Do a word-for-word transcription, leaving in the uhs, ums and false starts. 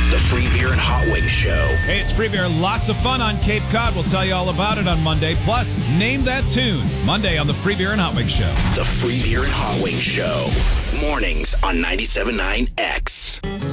the Free Beer and Hot Wings Show. Hey, it's Free Beer. Lots of fun on Cape Cod. We'll tell you all about it on Monday. Plus, name that tune. Monday on the Free Beer and Hot Wings Show. The Free Beer and Hot Wings Show. Mornings on ninety-seven point nine X.